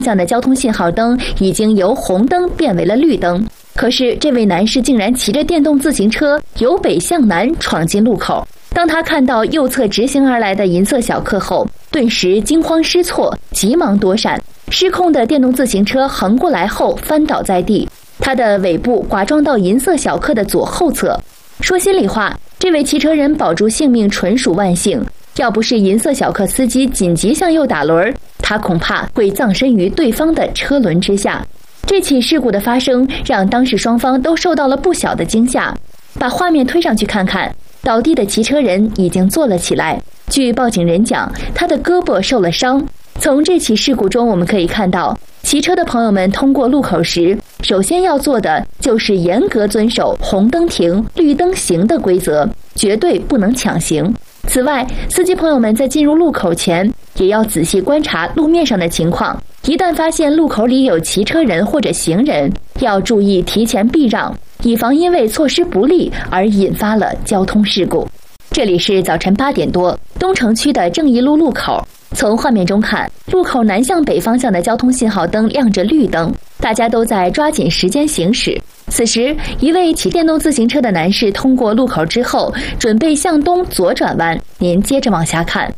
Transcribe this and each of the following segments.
向的交通信号灯已经由红灯变为了绿灯。可是这位男士竟然骑着电动自行车由北向南闯进路口。当他看到右侧直行而来的银色小客后，顿时惊慌失措，急忙躲闪。失控的电动自行车横过来后翻倒在地，他的尾部刮撞到银色小客的左后侧。说心里话，这位骑车人保住性命纯属万幸，要不是银色小客司机紧急向右打轮，他恐怕会葬身于对方的车轮之下。这起事故的发生让当事双方都受到了不小的惊吓。把画面推上去看看，倒地的骑车人已经坐了起来。据报警人讲，他的胳膊受了伤。从这起事故中我们可以看到，骑车的朋友们通过路口时，首先要做的就是严格遵守红灯停、绿灯行的规则，绝对不能抢行。此外，司机朋友们在进入路口前，也要仔细观察路面上的情况。一旦发现路口里有骑车人或者行人，要注意提前避让，以防因为措施不力而引发了交通事故。这里是早晨8点多，东城区的正义路路口。从画面中看，路口南向北方向的交通信号灯亮着绿灯，大家都在抓紧时间行驶。此时，一位骑电动自行车的男士通过路口之后，准备向东左转弯。您接着往下看。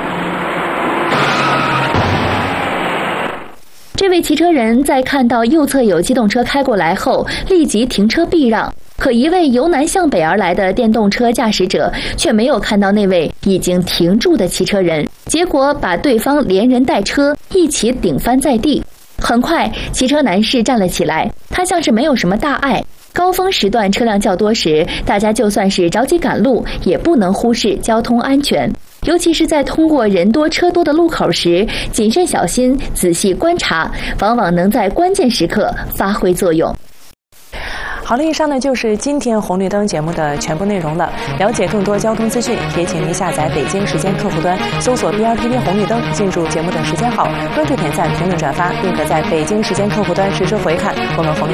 这位骑车人在看到右侧有机动车开过来后，立即停车避让。可一位由南向北而来的电动车驾驶者却没有看到那位已经停住的骑车人，结果把对方连人带车一起顶翻在地。很快，骑车男士站了起来，他像是没有什么大碍。高峰时段车辆较多时，大家就算是着急赶路，也不能忽视交通安全。尤其是在通过人多车多的路口时，谨慎小心、仔细观察，往往能在关键时刻发挥作用。 好了，以上呢就是今天红绿灯节目的全部内容了。了解更多交通资讯，也请您下载北京时间客户端，搜索 BRTV 红绿灯，进入节目的时间号，关注、点赞、评论、转发，并可在北京时间客户端实时回看我们红绿